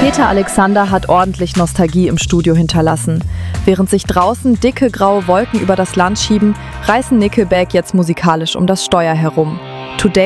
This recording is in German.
Peter Alexander hat ordentlich Nostalgie im Studio hinterlassen. Während sich draußen dicke graue Wolken über das Land schieben, reißen Nickelback jetzt musikalisch um das Steuer herum. Today